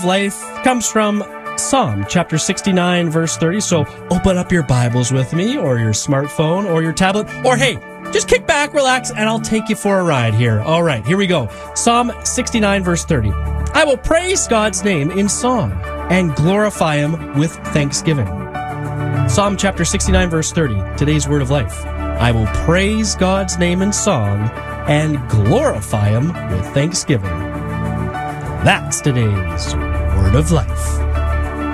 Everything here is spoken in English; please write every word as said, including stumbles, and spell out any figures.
Life comes from Psalm chapter sixty-nine, verse thirty. So open up your Bibles with me, or your smartphone, or your tablet, or hey, just kick back, relax, and I'll take you for a ride here. All right, here we go. Psalm sixty-nine, verse thirty. I will praise God's name in song and glorify Him with thanksgiving. Psalm chapter sixty-nine, verse thirty. Today's word of life. I will praise God's name in song and glorify Him with thanksgiving. That's today's word of life.